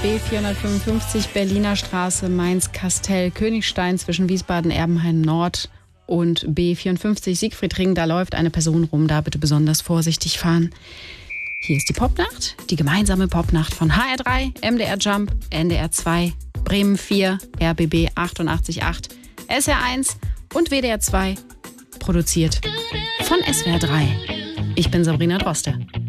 B455 Berliner Straße, Mainz-Kastell, Königstein zwischen Wiesbaden-Erbenheim Nord und B54 Siegfriedring. Da läuft eine Person rum, da bitte besonders vorsichtig fahren. Hier ist die Popnacht, die gemeinsame Popnacht von HR3, MDR Jump, NDR 2, Bremen 4, RBB 88.8, SR1 und WDR 2, produziert von SWR 3. Ich bin Sabrina Droste.